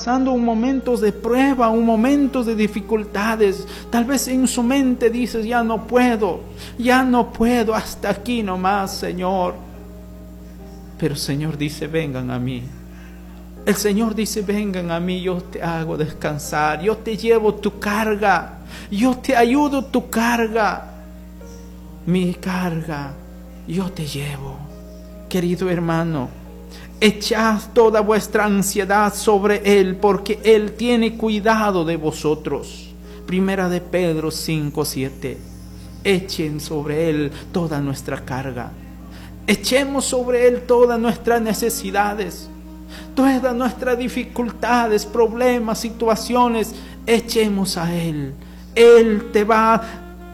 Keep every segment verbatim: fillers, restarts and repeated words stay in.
pasando un momento de prueba, un momento de dificultades. Tal vez en su mente dices, ya no puedo, ya no puedo, hasta aquí nomás, Señor. Pero el Señor dice, vengan a mí. El Señor dice, vengan a mí, yo te hago descansar, yo te llevo tu carga, yo te ayudo tu carga. Mi carga, yo te llevo. Querido hermano, echad toda vuestra ansiedad sobre Él, porque Él tiene cuidado de vosotros. Primera de Pedro cinco, siete. Echen sobre Él toda nuestra carga. Echemos sobre Él todas nuestras necesidades, todas nuestras dificultades, problemas, situaciones. Echemos a Él. Él te va a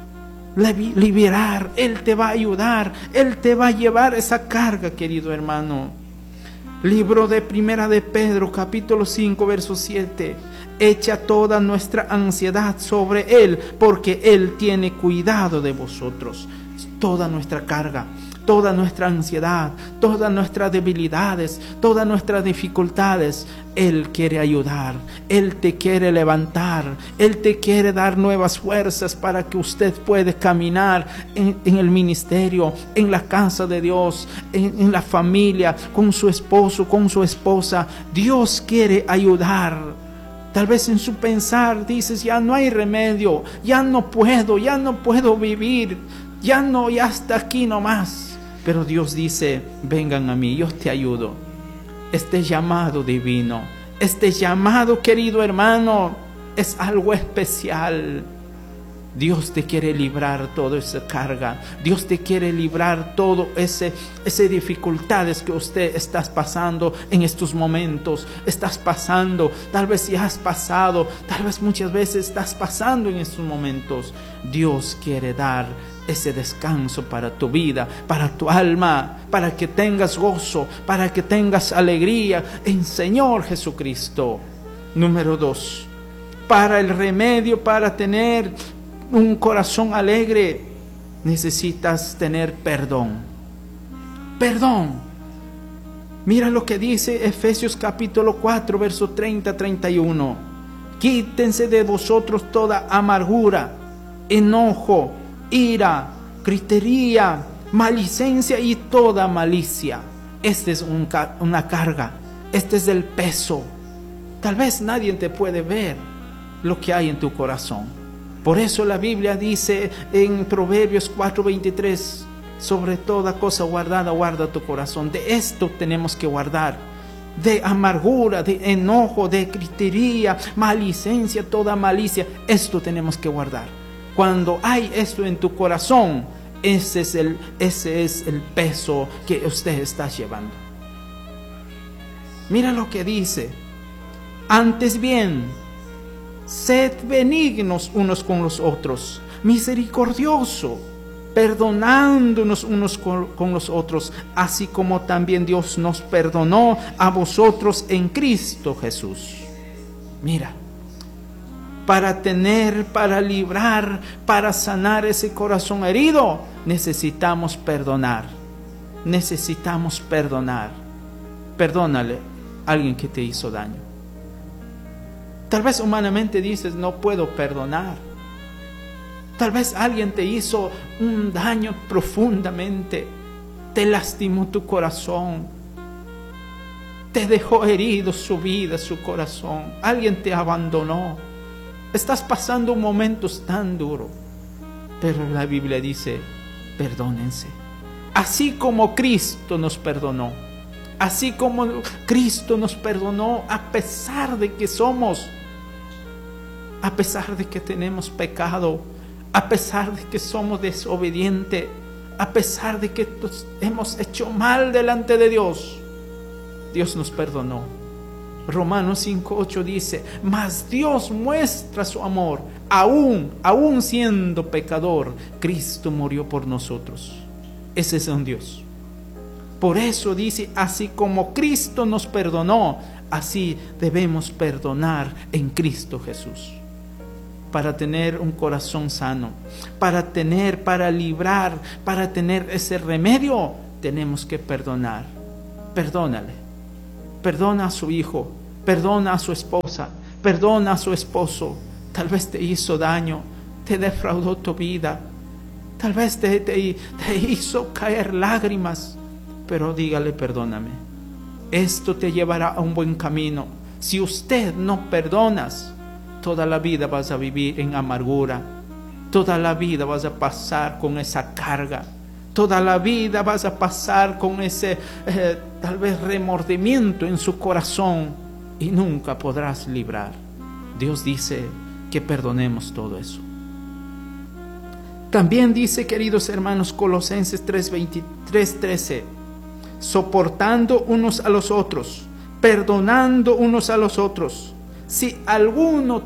liberar, Él te va a ayudar, Él te va a llevar esa carga, querido hermano. Libro de Primera de Pedro, capítulo cinco, verso siete. Echa toda nuestra ansiedad sobre Él, porque Él tiene cuidado de vosotros. Toda nuestra carga, toda nuestra ansiedad, todas nuestras debilidades, todas nuestras dificultades, Él quiere ayudar, Él te quiere levantar, Él te quiere dar nuevas fuerzas para que usted pueda caminar en, en el ministerio, en la casa de Dios, en, en la familia, con su esposo, con su esposa. Dios quiere ayudar. Tal vez en su pensar dices, ya no hay remedio, ya no puedo, ya no puedo vivir, ya no, ya hasta aquí nomás. Pero Dios dice, vengan a mí, yo te ayudo. Este llamado divino, este llamado, querido hermano, es algo especial. Dios te quiere librar toda esa carga. Dios te quiere librar todo ese, esas dificultades que usted está pasando en estos momentos. Estás pasando, tal vez ya has pasado, tal vez muchas veces estás pasando en estos momentos. Dios quiere dar ese descanso para tu vida, para tu alma, para que tengas gozo, para que tengas alegría en Señor Jesucristo. Número dos, para el remedio, para tener un corazón alegre, necesitas tener perdón. Perdón. Mira lo que dice Efesios capítulo cuatro, verso treinta a treinta y uno. Quítense de vosotros toda amargura, enojo, ira, gritería, maledicencia y toda malicia. Esta es un, una carga, este es el peso. Tal vez nadie te puede ver lo que hay en tu corazón. Por eso la Biblia dice en Proverbios cuatro veintitrés, sobre toda cosa guardada, guarda tu corazón. De esto tenemos que guardar, de amargura, de enojo, de gritería, maledicencia, toda malicia. Esto tenemos que guardar. Cuando hay esto en tu corazón, ese es el, ese es el peso que usted está llevando. Mira lo que dice. Antes bien, sed benignos unos con los otros, misericordioso, perdonándonos unos con, con los otros, así como también Dios nos perdonó a vosotros en Cristo Jesús. Mira, para tener, para librar, para sanar ese corazón herido, necesitamos perdonar. Necesitamos perdonar. Perdónale a alguien que te hizo daño. Tal vez humanamente dices, no puedo perdonar. Tal vez alguien te hizo un daño profundamente, te lastimó tu corazón, te dejó herido su vida, su corazón. Alguien te abandonó. Estás pasando momentos tan duros, pero la Biblia dice, perdónense. Así como Cristo nos perdonó, así como Cristo nos perdonó, a pesar de que somos, a pesar de que tenemos pecado, a pesar de que somos desobedientes, a pesar de que hemos hecho mal delante de Dios, Dios nos perdonó. Romanos cinco ocho dice, mas Dios muestra su amor, aún, aún siendo pecador, Cristo murió por nosotros. Ese es un Dios. Por eso dice, así como Cristo nos perdonó, así debemos perdonar en Cristo Jesús. Para tener un corazón sano, para tener, para librar, para tener ese remedio, tenemos que perdonar. Perdónale. Perdona a su hijo, perdona a su esposa. Perdona a su esposo. Tal vez te hizo daño, te defraudó tu vida. Tal vez te, te, te hizo caer lágrimas. Pero dígale, perdóname. Esto te llevará a un buen camino. Si usted no perdonas, toda la vida vas a vivir en amargura. Toda la vida vas a pasar con esa carga. Toda la vida vas a pasar con ese eh, tal vez remordimiento en su corazón y nunca podrás librar. Dios dice que perdonemos todo eso. También dice, queridos hermanos, Colosenses tres trece, soportando unos a los otros, perdonando unos a los otros. Si alguno